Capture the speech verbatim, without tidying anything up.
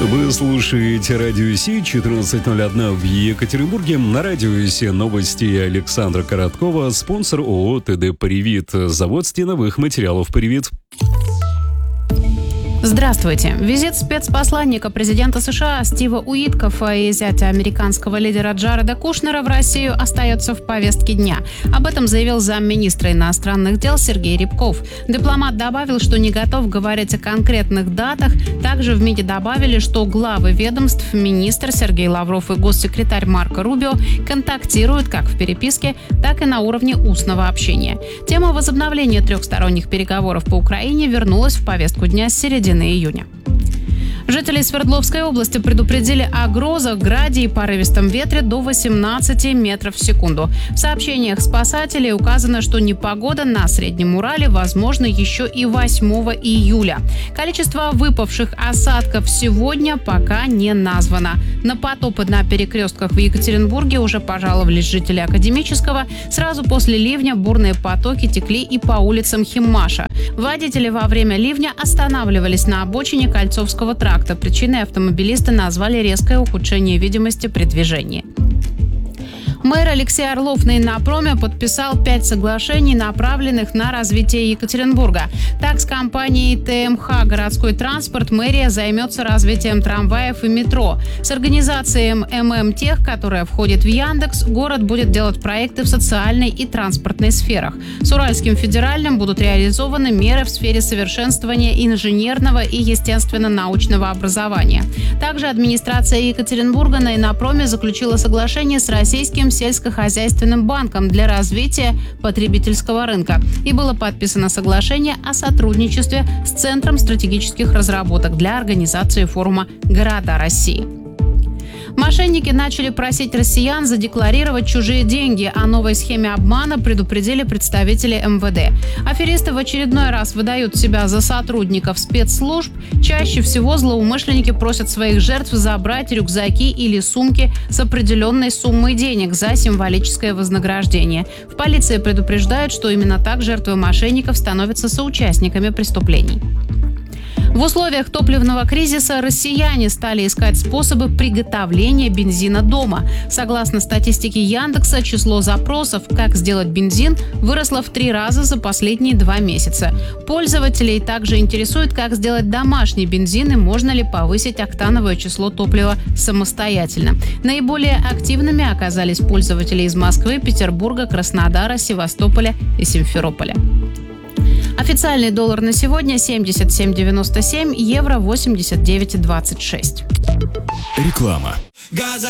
Вы слушаете Радио Си, четырнадцать ноль один в Екатеринбурге. На Радио Си новости Александра Короткова, спонсор ООО ТД «Привит», завод стеновых материалов «Привит». Здравствуйте. Визит спецпосланника президента США Стива Уиткофа и зятя американского лидера Джареда Кушнера в Россию остается в повестке дня. Об этом заявил замминистра иностранных дел Сергей Рябков. Дипломат добавил, что не готов говорить о конкретных датах. Также в МИДе добавили, что главы ведомств, министр Сергей Лавров и госсекретарь Марко Рубио контактируют как в переписке, так и на уровне устного общения. Тема возобновления трехсторонних переговоров по Украине вернулась в повестку дня с середины июня. Жителей Свердловской области предупредили о грозах, граде и порывистом ветре до восемнадцати метров в секунду. В сообщениях спасателей указано, что непогода на Среднем Урале возможно еще и восьмого июля. Количество выпавших осадков сегодня пока не названо. На потопы на перекрестках в Екатеринбурге уже пожаловались жители Академического. Сразу после ливня бурные потоки текли и по улицам Химмаша. Водители во время ливня останавливались на обочине Кольцовского тракта. Причиной автомобилисты назвали резкое ухудшение видимости при движении. Мэр Алексей Орлов на Иннопроме подписал пять соглашений, направленных на развитие Екатеринбурга. Так, с компанией ТМХ «Городской транспорт» мэрия займется развитием трамваев и метро. С организацией ММТех, которая входит в Яндекс, город будет делать проекты в социальной и транспортной сферах. С Уральским федеральным будут реализованы меры в сфере совершенствования инженерного и естественно-научного образования. Также администрация Екатеринбурга на Иннопроме заключила соглашение с Российским сельскохозяйственным банком для развития потребительского рынка. И было подписано соглашение о сотрудничестве с Центром стратегических разработок для организации форума «Города России». Мошенники начали просить россиян задекларировать чужие деньги. О новой схеме обмана предупредили представители эм вэ дэ. Аферисты в очередной раз выдают себя за сотрудников спецслужб. Чаще всего злоумышленники просят своих жертв забрать рюкзаки или сумки с определенной суммой денег за символическое вознаграждение. В полиции предупреждают, что именно так жертвы мошенников становятся соучастниками преступлений. В условиях топливного кризиса россияне стали искать способы приготовления бензина дома. Согласно статистике Яндекса, число запросов «Как сделать бензин» выросло в три раза за последние два месяца. Пользователей также интересует, как сделать домашний бензин и можно ли повысить октановое число топлива самостоятельно. Наиболее активными оказались пользователи из Москвы, Петербурга, Краснодара, Севастополя и Симферополя. Официальный доллар на сегодня семьдесят семь девяносто семь, евро восемьдесят девять двадцать шесть. Реклама.